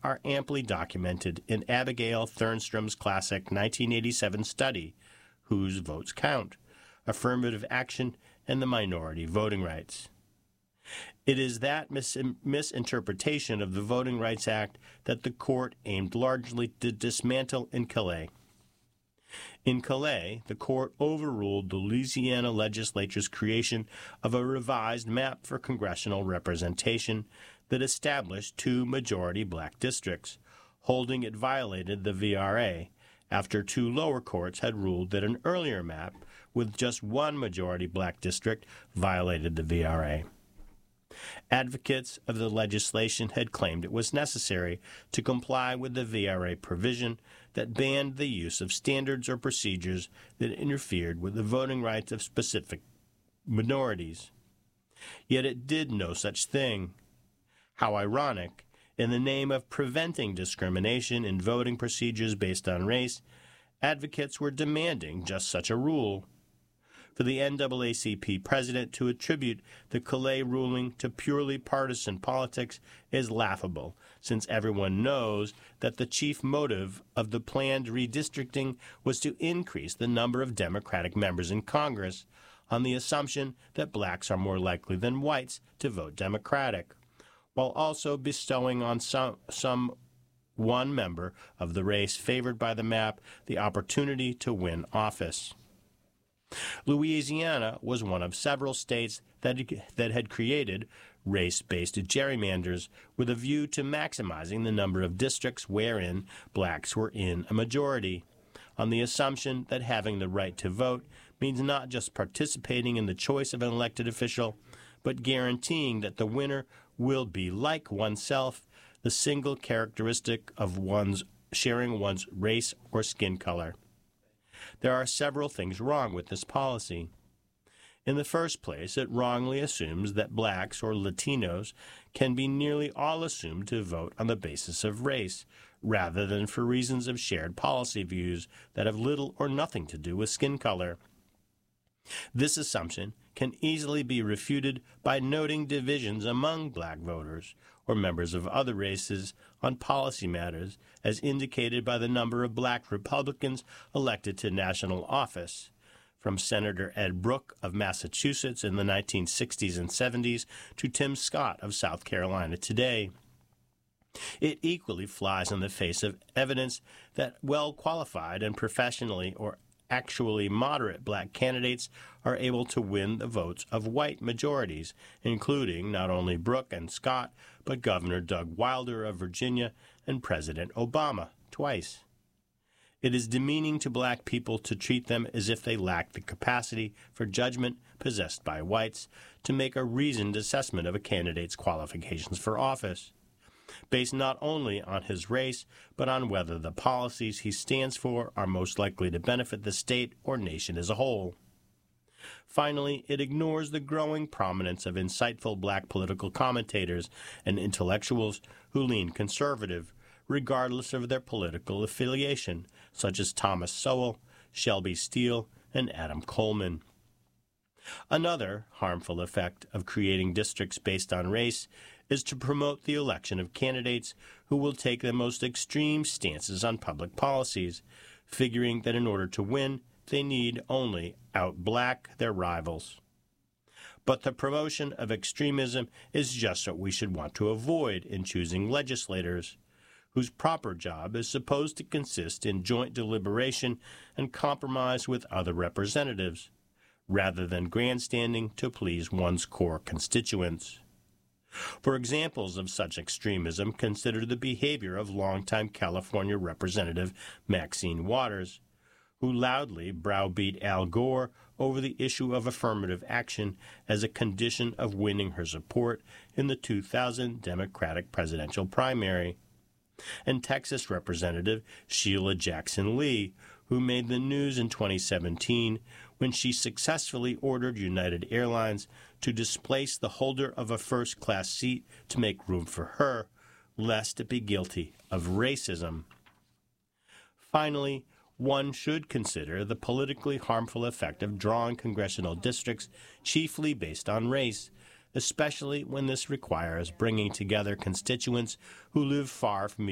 are amply documented in Abigail Thernstrom's classic 1987 study, Whose Votes Count? Affirmative Action and the Minority Voting Rights. It is that misinterpretation of the Voting Rights Act that the court aimed largely to dismantle in Calais. In Calais, the court overruled the Louisiana legislature's creation of a revised map for congressional representation that established 2 majority black districts, holding it violated the VRA, after 2 lower courts had ruled that an earlier map with just 1 majority black district violated the VRA. Advocates of the legislation had claimed it was necessary to comply with the VRA provision that banned the use of standards or procedures that interfered with the voting rights of specific minorities. Yet it did no such thing. How ironic, in the name of preventing discrimination in voting procedures based on race, advocates were demanding just such a rule. For the NAACP president to attribute the Calais ruling to purely partisan politics is laughable, since everyone knows that the chief motive of the planned redistricting was to increase the number of Democratic members in Congress, on the assumption that blacks are more likely than whites to vote Democratic, while also bestowing on some one member of the race favored by the map the opportunity to win office. Louisiana was one of several states that had created race-based gerrymanders with a view to maximizing the number of districts wherein blacks were in a majority, on the assumption that having the right to vote means not just participating in the choice of an elected official, but guaranteeing that the winner will be like oneself, the single characteristic of sharing one's race or skin color. There are several things wrong with this policy. In the first place, it wrongly assumes that blacks or Latinos can be nearly all assumed to vote on the basis of race, rather than for reasons of shared policy views that have little or nothing to do with skin color. This assumption can easily be refuted by noting divisions among black voters or members of other races on policy matters, as indicated by the number of black Republicans elected to national office, from Senator Ed Brooke of Massachusetts in the 1960s and 70s to Tim Scott of South Carolina today. It equally flies in the face of evidence that well-qualified and professionally or actually moderate black candidates are able to win the votes of white majorities, including not only Brooke and Scott, but Governor Doug Wilder of Virginia and President Obama twice. It is demeaning to black people to treat them as if they lack the capacity for judgment possessed by whites to make a reasoned assessment of a candidate's qualifications for office, based not only on his race, but on whether the policies he stands for are most likely to benefit the state or nation as a whole. Finally, it ignores the growing prominence of insightful black political commentators and intellectuals who lean conservative, regardless of their political affiliation, such as Thomas Sowell, Shelby Steele, and Adam Coleman. Another harmful effect of creating districts based on race is to promote the election of candidates who will take the most extreme stances on public policies, figuring that in order to win, they need only out-black their rivals. But the promotion of extremism is just what we should want to avoid in choosing legislators, whose proper job is supposed to consist in joint deliberation and compromise with other representatives, rather than grandstanding to please one's core constituents. For examples of such extremism, consider the behavior of longtime California Representative Maxine Waters, who loudly browbeat Al Gore over the issue of affirmative action as a condition of winning her support in the 2000 Democratic presidential primary, and Texas Representative Sheila Jackson Lee, who made the news in 2017 when she successfully ordered United Airlines to displace the holder of a first-class seat to make room for her, lest it be guilty of racism. Finally, one should consider the politically harmful effect of drawing congressional districts chiefly based on race, especially when this requires bringing together constituents who live far from